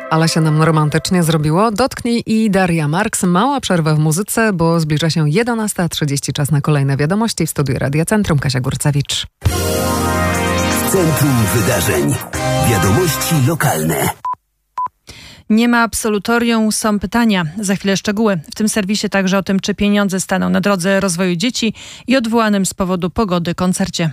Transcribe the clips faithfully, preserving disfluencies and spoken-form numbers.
Ale się nam romantycznie zrobiło. Dotknij i Daria Marks. Mała przerwa w muzyce, bo zbliża się jedenasta trzydzieści. Czas na kolejne wiadomości. W studiu Radia Centrum Kasia Górcewicz. W centrum wydarzeń. Wiadomości lokalne. Nie ma absolutorium, są pytania. Za chwilę szczegóły. W tym serwisie także o tym, czy pieniądze staną na drodze rozwoju dzieci i odwołanym z powodu pogody koncercie.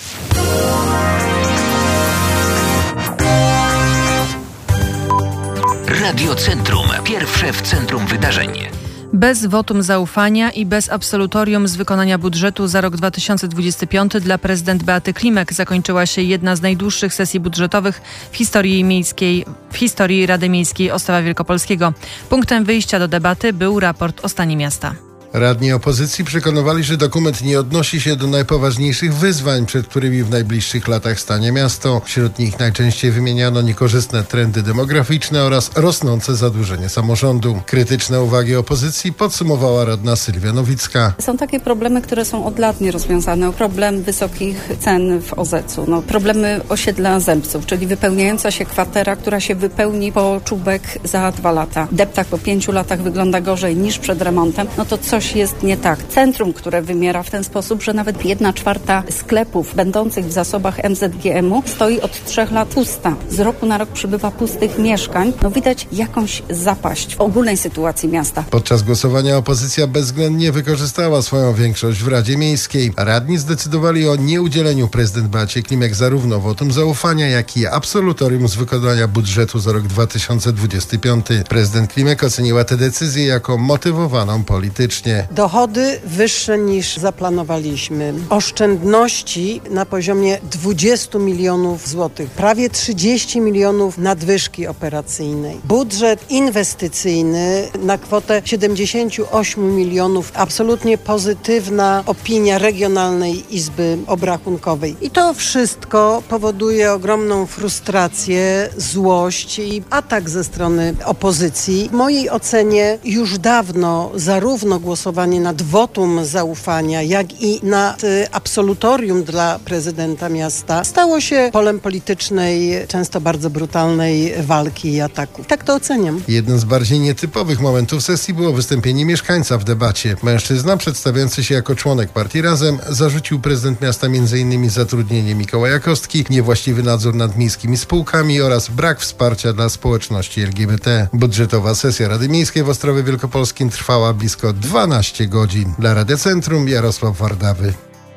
Radio Centrum. Pierwsze w centrum wydarzeń. Bez wotum zaufania i bez absolutorium z wykonania budżetu za rok dwa tysiące dwudziesty piąty dla prezydent Beaty Klimek zakończyła się jedna z najdłuższych sesji budżetowych w historii miejskiej, w historii Rady Miejskiej Ostrowa Wielkopolskiego. Punktem wyjścia do debaty był raport o stanie miasta. Radni opozycji przekonywali, że dokument nie odnosi się do najpoważniejszych wyzwań, przed którymi w najbliższych latach stanie miasto. Wśród nich najczęściej wymieniano niekorzystne trendy demograficzne oraz rosnące zadłużenie samorządu. Krytyczne uwagi opozycji podsumowała radna Sylwia Nowicka. Są takie problemy, które są od lat nierozwiązane. Problem wysokich cen w O Z E C u, no, problemy osiedla Zębców, czyli wypełniająca się kwatera, która się wypełni po czubek za dwa lata. Deptak po pięciu latach wygląda gorzej niż przed remontem. No to co Coś jest nie tak. Centrum, które wymiera w ten sposób, że nawet jedna czwarta sklepów będących w zasobach M Z G M u stoi od trzech lat pusta. Z roku na rok przybywa pustych mieszkań. No widać jakąś zapaść w ogólnej sytuacji miasta. Podczas głosowania opozycja bezwzględnie wykorzystała swoją większość w Radzie Miejskiej. Radni zdecydowali o nieudzieleniu prezydent Beacie Klimek zarówno wotum zaufania, jak i absolutorium z wykonania budżetu za rok dwa tysiące dwudziesty piąty. Prezydent Klimek oceniła tę decyzję jako motywowaną politycznie. Dochody wyższe niż zaplanowaliśmy. Oszczędności na poziomie dwadzieścia milionów złotych. Prawie trzydzieści milionów nadwyżki operacyjnej. Budżet inwestycyjny na kwotę siedemdziesiąt osiem milionów. Absolutnie pozytywna opinia Regionalnej Izby Obrachunkowej. I to wszystko powoduje ogromną frustrację, złość i atak ze strony opozycji. W mojej ocenie już dawno zarówno głosowanie nad wotum zaufania, jak i nad absolutorium dla prezydenta miasta stało się polem politycznej, często bardzo brutalnej walki i ataków. Tak to oceniam. Jednym z bardziej nietypowych momentów sesji było wystąpienie mieszkańca w debacie. Mężczyzna, przedstawiający się jako członek partii Razem, zarzucił prezydent miasta m.in. zatrudnienie Mikołaja Kostki, niewłaściwy nadzór nad miejskimi spółkami oraz brak wsparcia dla społeczności L G B T. Budżetowa sesja Rady Miejskiej w Ostrowie Wielkopolskim trwała blisko dwanaście godzin. Dla Radia Centrum Jarosław Wardawy.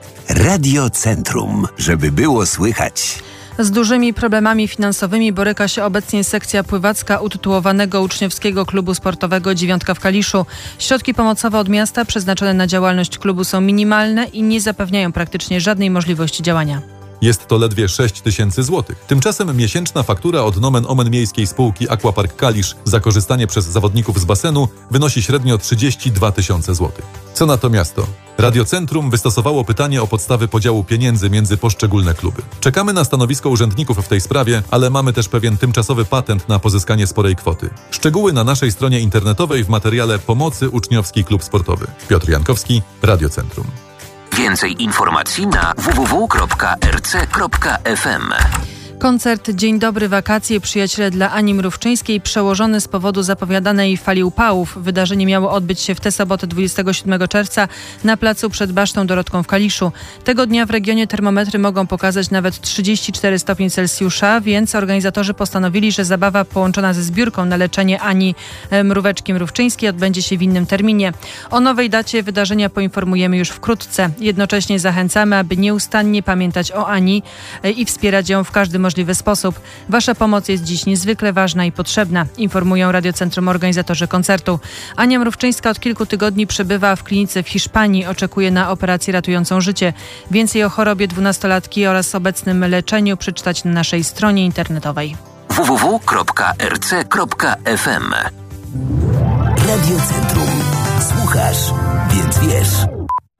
Radio Centrum, żeby było słychać. Z dużymi problemami finansowymi boryka się obecnie sekcja pływacka utytułowanego uczniowskiego klubu sportowego Dziewiątka w Kaliszu. Środki pomocowe od miasta przeznaczone na działalność klubu są minimalne i nie zapewniają praktycznie żadnej możliwości działania. Jest to ledwie sześć tysięcy złotych. Tymczasem miesięczna faktura od nomen omen miejskiej spółki Aquapark Kalisz za korzystanie przez zawodników z basenu wynosi średnio trzydzieści dwa tysiące złotych. Co na to miasto? Radio Centrum wystosowało pytanie o podstawy podziału pieniędzy między poszczególne kluby. Czekamy na stanowisko urzędników w tej sprawie, ale mamy też pewien tymczasowy patent na pozyskanie sporej kwoty. Szczegóły na naszej stronie internetowej w materiale Pomocy Uczniowski Klub Sportowy. Piotr Jankowski, Radio Centrum. Więcej informacji na w w w kropka r c kropka f m. Koncert Dzień dobry, wakacje, przyjaciele dla Ani Mrówczyńskiej przełożony z powodu zapowiadanej fali upałów. Wydarzenie miało odbyć się w tę sobotę dwudziestego siódmego czerwca na placu przed Basztą Dorotką w Kaliszu. Tego dnia w regionie termometry mogą pokazać nawet trzydzieści cztery stopnie Celsjusza, więc organizatorzy postanowili, że zabawa połączona ze zbiórką na leczenie Ani Mróweczki Mrówczyńskiej odbędzie się w innym terminie. O nowej dacie wydarzenia poinformujemy już wkrótce. Jednocześnie zachęcamy, aby nieustannie pamiętać o Ani i wspierać ją w każdym możliwy sposób. Wasza pomoc jest dziś niezwykle ważna i potrzebna, informują Radio Centrum organizatorzy koncertu. Ania Mrówczyńska od kilku tygodni przebywa w klinice w Hiszpanii, oczekuje na operację ratującą życie. Więcej o chorobie dwunastolatki oraz obecnym leczeniu przeczytać na naszej stronie internetowej. w w w kropka r c kropka f m. Radio Centrum. Słuchasz, więc wiesz.